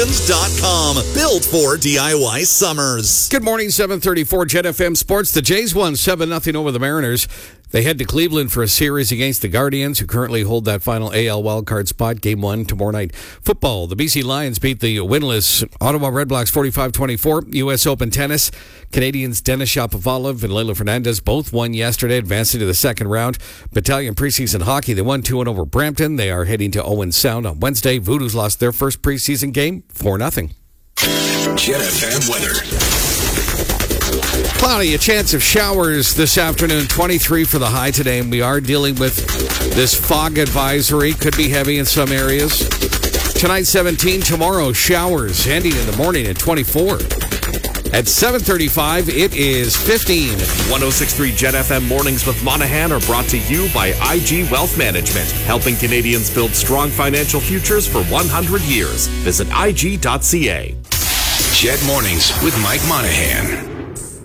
Built for DIY summers. Good morning, 7:34 Jet FM Sports. The Jays won 7-0 over the Mariners. They head to Cleveland for a series against the Guardians, who currently hold that final AL wildcard spot. Game 1 tomorrow night. Football, the BC Lions beat the winless Ottawa Redblacks 45-24. U.S. Open tennis, Canadians Denis Shapovalov and Leylah Fernandez both won yesterday, advancing to the second round. Battalion preseason hockey, they won 2-1 over Brampton. They are heading to Owen Sound on Wednesday. Voodoo's lost their first preseason game, 4-0. Jet FM weather. Cloudy, a chance of showers this afternoon, 23 for the high today, and we are dealing with this fog advisory. Could be heavy in some areas. Tonight, 17. Tomorrow, showers ending in the morning at 24. At 7:35, it is 15. 106.3 Jet FM Mornings with Monahan are brought to you by IG Wealth Management, helping Canadians build strong financial futures for 100 years. Visit IG.ca. Jet Mornings with Mike Monahan.